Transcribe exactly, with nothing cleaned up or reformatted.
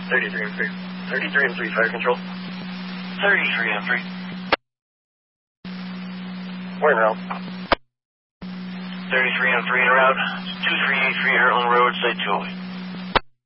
thirty-three and three. thirty-three and three, fire control. thirty-three and three. We're in route. thirty-three and three en route. two three eight three Heartland Road, site two oh eight.